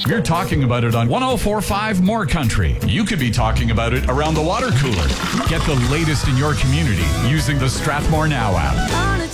We're talking about it on 104.5 More Country. You could be talking about it around the water cooler. Get the latest in your community using the Strathmore Now app.